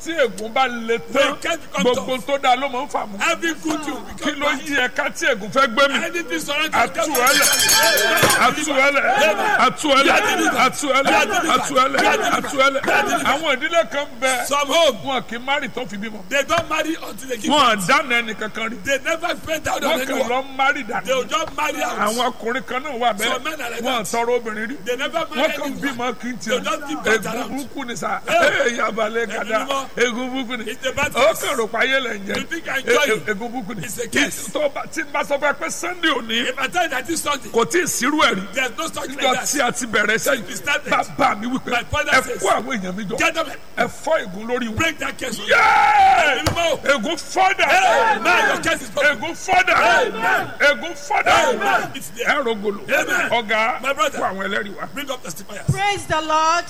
tí ègún bá le tán gbogbo tó dáa ló máa ń fà mú. Every good thing will kí become ló yí ẹ̀ka tí ègún fẹ́ gbé mi. anything surrounding àtúwẹ́lẹ̀ àwọn ìdílé kan bẹ some home wọn kì í márì tó fi bímọ. they don't marry until they give wọn birth. dáná ẹnì kankan rí. They never spend out on wọn kàn anyone. lọ márì dànù. They will just marry out. àwọn ọkùnrin kan náà wà Some men are bẹ́ẹ̀ like wọn that. tọrọ obìnrin rí. They never wọn marry kàn anyone. bímọ kí n They tiẹ̀ just give birth egun around. burúkú ni sa Hey. yabalẹ̀ gada egun burúkú ni It's a bad ó case. kàn rò páyé lẹ̀ ń You think I enjoy jẹ it? egun burúkú ni It's a case. tí n bá sọ fún ẹ pé Sunday òní If I tell you that this Sunday, kò tí ì sírú ẹ̀ rí there's no such níjọ́ like tí that. a ti bẹ̀rẹ̀ sẹ́yìn We started. bàbá mi wípé My father ẹ says, kó àwọn èèyàn mi jọ gentlemen, ẹ fọ́ ègún lórí wọn. break that case. Yéé! Amen. Ègún fọ́dà Amen. Your case is broken. ègún fọ́dà ègún fọ́dà Amen. It's there. ẹ rògbòlò Amen. ọ̀gá My brother. fún àwọn ẹlẹ́rìí wa. Bring up testifiers. Praise the Lord.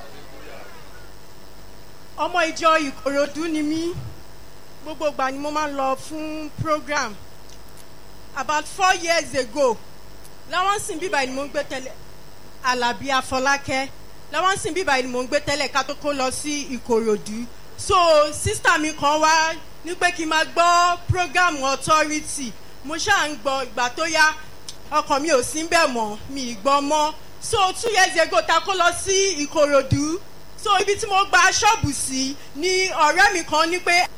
Ọmọ ìjọ Ìkòròdú ni mí. Gbogbo ìgbà ni mo máa ń lọ fún program. About 4 years ago, láwọn sìn bíbá ni mo ń gbé tẹ́lẹ̀. Àlàbí Afọlákẹ́. Láwọn sìn bíbá ni mo ń gbé tẹ́lẹ̀ ká tó kó lọ sí Ìkòròdú. So sísítà mi kan wá ní pé kí n máa gbọ́ program authority. Mo ṣáà ń gbọ́ ìgbà tó yá ọkàn mi ò sí ń bẹ̀ mọ́ mi ì gbọ́ mọ́. So 2 years ago ta kó lọ sí Ìkòròdú. So ibi tí mo gba ṣọ́ọ̀bù sí ni ọ̀rẹ́ mi kan ní pé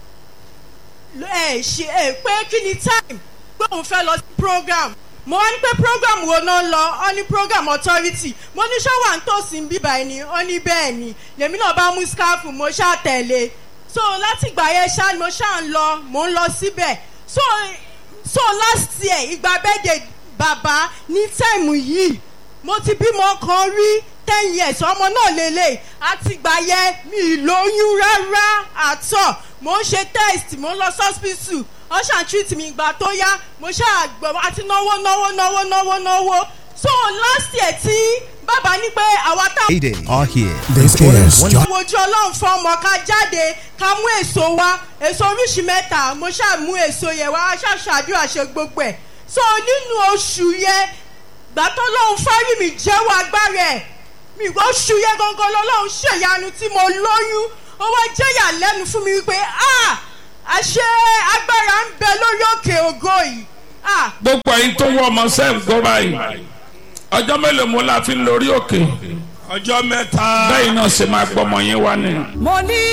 pé kí ni time pé òun fẹ́ lọ sí program. Mo wá ní pé program wo náà lọ ọ ní program authority. Mo ní ṣọ́wà ń tòsí bíbá ẹni ó ní bẹ́ẹ̀ ni lèmi náà bá mú skáfù mo ṣáà tẹ̀lé. So láti ìgbà yẹn ṣáà ni mo ṣáà ń lọ mò ń lọ síbẹ̀. So last year ìgbà birthday bàbá ní táìmù yìí mo ti bímọ kan rí 10 years ọmọ náà lélẹ̀ àti ìgbà yẹn mi ì lóyún rárá àtọ̀ mo ń ṣe test mo ń lọ hospital wọ́n ṣàn treat mi ìgbà tó yá mo ṣáà gbọ́ àti náwó. So last year tí bàbá ní pé àwa táwọn are here. This is wojú Ọlọ́run fún ọmọ ká jáde ká mú èso wá èso oríṣi mẹ́ta mo ṣáà mú èso yẹn wá ṣàṣàdúrà ṣe gbogbo ẹ̀. So nínú oṣù yẹn gbàtọ́ lọ́hún fárí mi jẹ́wọ́ agbára ẹ̀ mi oṣù yẹn gangan lọ́hún ṣèyanu tí mo lóyún ó wá jẹ́yà lẹ́nu fún mi wípé àṣẹ agbára ń bẹ lórí òkè ògo yìí. gbogbo ẹ̀yin tó wọ ọmọ sẹ́ẹ̀ gbọ́ báyìí ọjọ́ mélòó mo la fi ń lórí òkè Ọjọ́ mẹ́ta. bẹ́ẹ̀ náà ṣe máa gbọ́mọ yín wá ni. mo ní